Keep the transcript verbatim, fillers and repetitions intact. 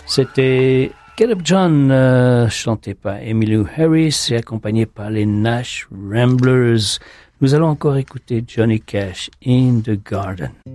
C'était Get Up John, euh, chanté par Emmylou Harris et accompagné par les Nash Ramblers. Nous allons encore écouter Johnny Cash, In the Garden.